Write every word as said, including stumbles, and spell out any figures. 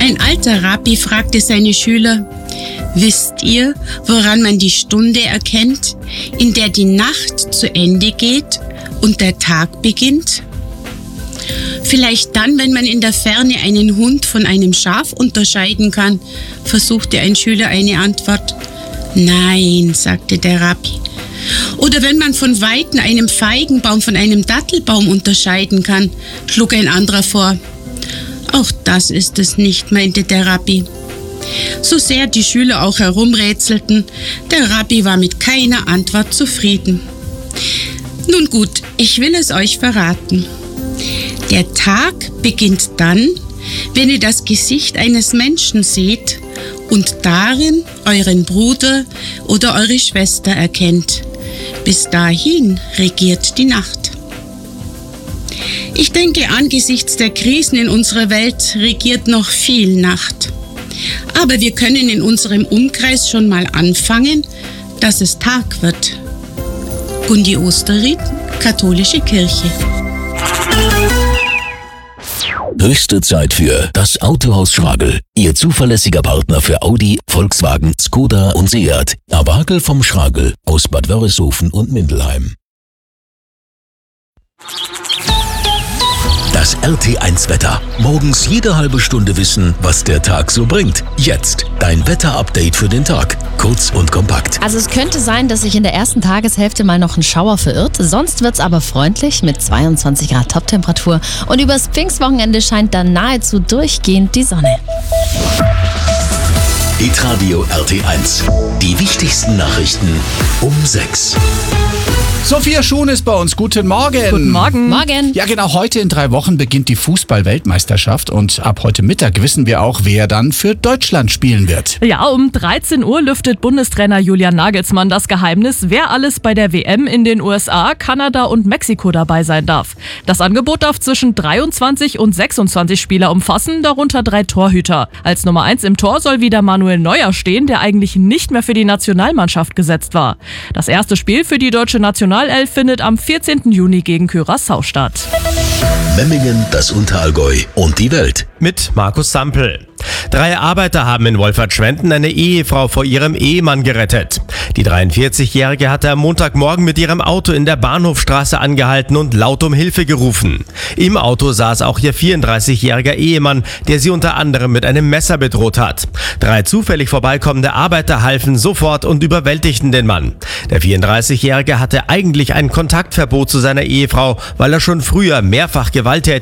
Ein alter Rabbi fragte seine Schüler: Wisst ihr, woran man die Stunde erkennt, in der die Nacht zu Ende geht und der Tag beginnt? Vielleicht dann, wenn man in der Ferne einen Hund von einem Schaf unterscheiden kann, versuchte ein Schüler eine Antwort. Nein, sagte der Rabbi. Oder wenn man von Weitem einen Feigenbaum von einem Dattelbaum unterscheiden kann, schlug ein anderer vor. Auch das ist es nicht, meinte der Rabbi. So sehr die Schüler auch herumrätselten, der Rabbi war mit keiner Antwort zufrieden. Nun gut, ich will es euch verraten. Der Tag beginnt dann, wenn ihr das Gesicht eines Menschen seht und darin euren Bruder oder eure Schwester erkennt. Bis dahin regiert die Nacht. Ich denke, angesichts der Krisen in unserer Welt regiert noch viel Nacht. Aber wir können in unserem Umkreis schon mal anfangen, dass es Tag wird. Gundi Osterried, Katholische Kirche. Höchste Zeit für das Autohaus Schragel. Ihr zuverlässiger Partner für Audi, Volkswagen, Skoda und Seat. Aber Hackel vom Schragel aus Bad Wörishofen und Mindelheim. Das R T eins Wetter. Morgens jede halbe Stunde wissen, was der Tag so bringt. Jetzt dein Wetter-Update für den Tag. Kurz und kompakt. Also es könnte sein, dass sich in der ersten Tageshälfte mal noch ein Schauer verirrt. Sonst wird's aber freundlich mit zweiundzwanzig Grad Toptemperatur. Und übers Pfingstwochenende scheint dann nahezu durchgehend die Sonne. Hitradio R T eins. Die wichtigsten Nachrichten um sechs. Sophia Schuhn ist bei uns. Guten Morgen. Guten Morgen. Morgen. Ja, genau, heute in drei Wochen beginnt die Fußball-Weltmeisterschaft und ab heute Mittag wissen wir auch, wer dann für Deutschland spielen wird. Ja, um dreizehn Uhr lüftet Bundestrainer Julian Nagelsmann das Geheimnis, wer alles bei der W M in den U S A, Kanada und Mexiko dabei sein darf. Das Angebot darf zwischen dreiundzwanzig und sechsundzwanzig Spieler umfassen, darunter drei Torhüter. Als Nummer eins im Tor soll wieder Manuel Neuer stehen, der eigentlich nicht mehr für die Nationalmannschaft gesetzt war. Das erste Spiel für die deutsche Nationalelf findet am vierzehnten Juni gegen Curaçao statt. Memmingen, das Unterallgäu und die Welt. Mit Markus Sampel. Drei Arbeiter haben in Wolfertschwenden eine Ehefrau vor ihrem Ehemann gerettet. Die dreiundvierzigjährige hatte am Montagmorgen mit ihrem Auto in der Bahnhofstraße angehalten und laut um Hilfe gerufen. Im Auto saß auch ihr vierunddreißigjähriger Ehemann, der sie unter anderem mit einem Messer bedroht hat. Drei zufällig vorbeikommende Arbeiter halfen sofort und überwältigten den Mann. Der vierunddreißigjährige hatte eigentlich ein Kontaktverbot zu seiner Ehefrau, weil er schon früher mehrfach gewalttätig